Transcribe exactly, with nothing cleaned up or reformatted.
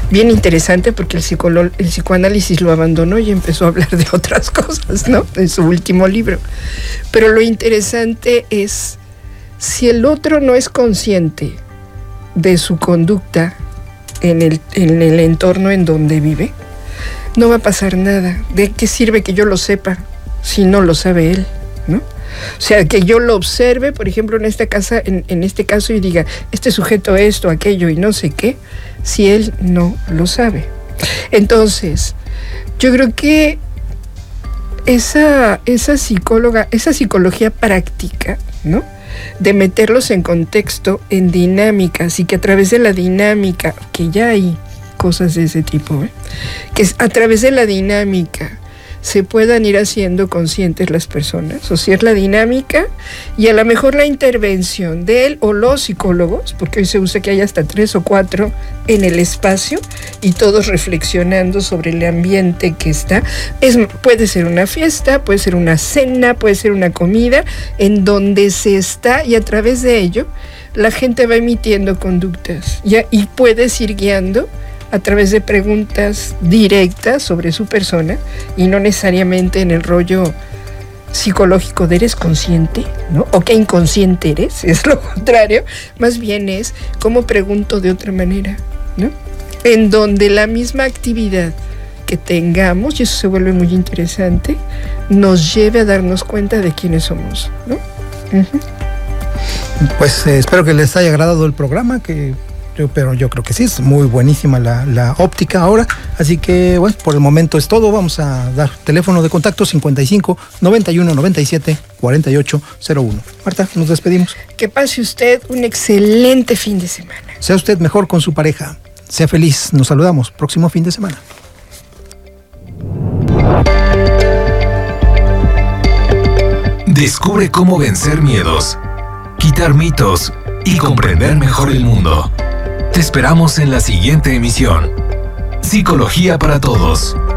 bien interesante porque el, psicolo- el psicoanálisis lo abandonó y empezó a hablar de otras cosas, ¿no? En su último libro. Pero lo interesante es, si el otro no es consciente de su conducta en el, en el entorno en donde vive, no va a pasar nada. ¿De qué sirve que yo lo sepa si no lo sabe él, ¿no? O sea, que yo lo observe, por ejemplo, en esta casa, en, en este caso, y diga, este sujeto esto, aquello y no sé qué, si él no lo sabe. Entonces, yo creo que esa, esa psicóloga, esa psicología práctica, ¿no? De meterlos en contexto, en dinámicas, y que a través de la dinámica, que ya hay cosas de ese tipo, ¿eh? Que a través de la dinámica se puedan ir haciendo conscientes las personas, o sea, es la dinámica y a lo mejor la intervención de él o los psicólogos, porque hoy se usa que hay hasta tres o cuatro en el espacio y todos reflexionando sobre el ambiente que está. Es, puede ser una fiesta, puede ser una cena, puede ser una comida, en donde se está y a través de ello la gente va emitiendo conductas ya, y puedes ir guiando a través de preguntas directas sobre su persona y no necesariamente en el rollo psicológico de eres consciente, ¿no? O qué inconsciente eres, es lo contrario. Más bien es cómo pregunto de otra manera, ¿no? En donde la misma actividad que tengamos, y eso se vuelve muy interesante, nos lleve a darnos cuenta de quiénes somos, ¿no? Uh-huh. Pues eh, espero que les haya agradado el programa, que Yo, pero yo creo que sí, es muy buenísima la, la óptica ahora, así que bueno, por el momento es todo. Vamos a dar teléfono de contacto cincuenta y cinco, noventa y uno, noventa y siete, cuarenta y ocho cero uno. Marta, nos despedimos. Que pase usted un excelente fin de semana. Sea usted mejor con su pareja, sea feliz, nos saludamos próximo fin de semana. Descubre cómo vencer miedos, quitar mitos y comprender mejor el mundo. Te esperamos en la siguiente emisión. Psicología para Todos.